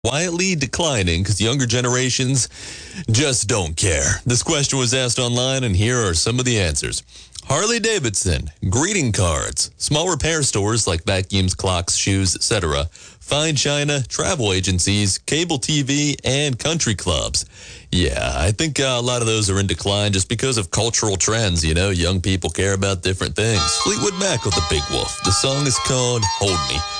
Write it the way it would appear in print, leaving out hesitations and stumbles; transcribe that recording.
quietly declining because younger generations just don't care? This question was asked online, and here are some of the answers. Harley Davidson, greeting cards, small repair stores like vacuums, clocks, shoes, etc., fine china, travel agencies, cable TV, and country clubs. Yeah, I think a lot of those are in decline just because of cultural trends. You know, young people care about different things. Fleetwood Mac with The Big Wolf. The song is called Hold Me.